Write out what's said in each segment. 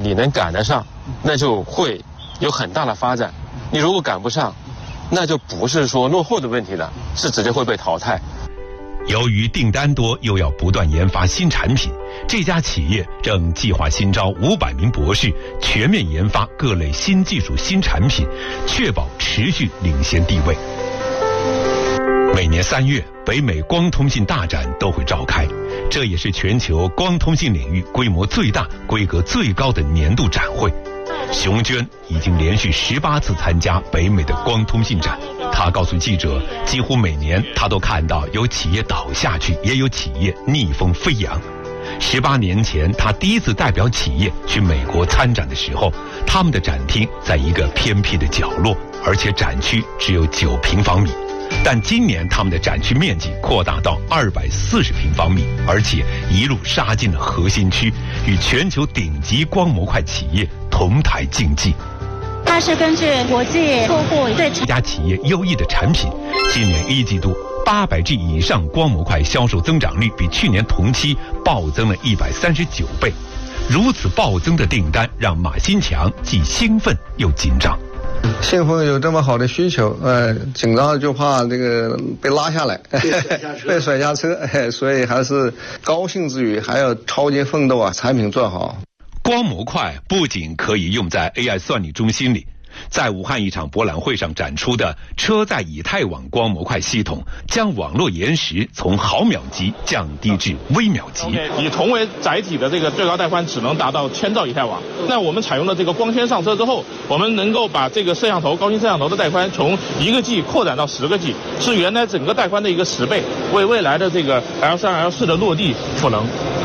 你能赶得上，那就会有很大的发展；你如果赶不上，那就不是说落后的问题了，是直接会被淘汰。 由于订单多，又要不断研发新产品，这家企业正计划新招500名博士，全面研发各类新技术、新产品，确保持续领先地位。每年3月，北美光通信大展都会召开，这也是全球光通信领域规模最大、规格最高的年度展会。熊娟已经连续18次参加北美的光通信展，她告诉记者，几乎每年她都看到有企业倒下去，也有企业逆风飞扬。18年前，她第一次代表企业去美国参展的时候，他们的展厅在一个偏僻的角落，而且展区只有9平方米。但今年他们的展区面积扩大到240平方米，而且一路杀进了核心区，与全球顶级光模块企业同台竞技。 它是根据国际客户对这家企业优异的产品，今年1季度800G 以上光模块销售增长率比去年同期暴增了139倍。如此暴增的订单让马新强既兴奋又紧张。 兴奋有这么好的需求，紧张就怕这个被拉下来，被甩下车，所以还是高兴之余还要超级奋斗啊，产品做好。 光模块不仅可以用在 AI 算力中心里，在武汉一场博览会上展出的车载以太网光模块系统，将网络延时从毫秒级降低至微秒级。 以铜为载体的这个最高带宽只能达到1000兆以太网。那我们采用了这个光纤上车之后，我们能够把这个摄像头、高清摄像头的带宽从1个 G 扩展到10个 G， 是原来整个带宽的一个10倍，为未来的这个 L3、L4 的落地赋能。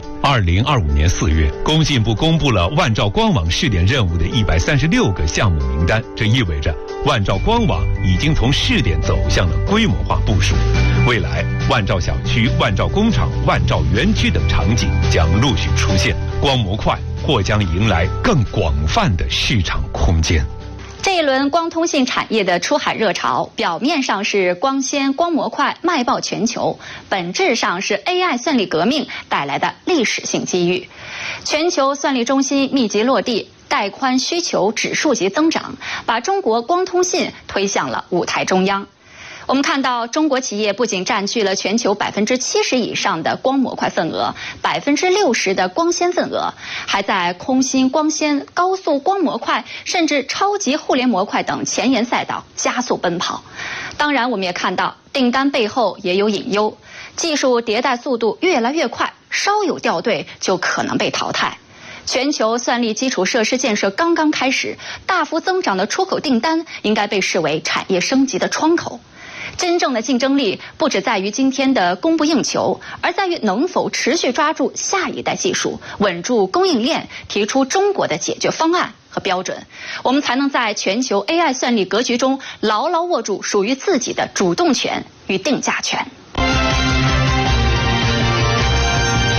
2025年4月，工信部公布了万兆光网试点任务的136个项目名单，这意味着万兆光网已经从试点走向了规模化部署。未来，万兆小区、万兆工厂、万兆园区等场景将陆续出现，光模块或将迎来更广泛的市场空间。 这一轮光通信产业的出海热潮，表面上是光纤、光模块卖爆全球，本质上是 AI 算力革命带来的历史性机遇。全球算力中心密集落地，带宽需求指数级增长，把中国光通信推向了舞台中央。我们看到，中国企业不仅占据了全球70%以上的光模块份额，60%的光纤份额，还在空心、光纤、高速光模块，甚至超级互联模块等前沿赛道加速奔跑。当然，我们也看到订单背后也有隐忧，技术迭代速度越来越快，稍有掉队就可能被淘汰。全球算力基础设施建设刚刚开始，大幅增长的出口订单应该被视为产业升级的窗口。真正的竞争力不只在于今天的供不应求，而在于能否持续抓住下一代技术，稳住供应链，提出中国的解决方案和标准，我们才能在全球 AI 算力格局中牢牢握住属于自己的主动权与定价权。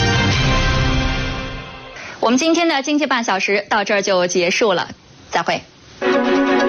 我们今天的经济半小时到这儿就结束了，再会。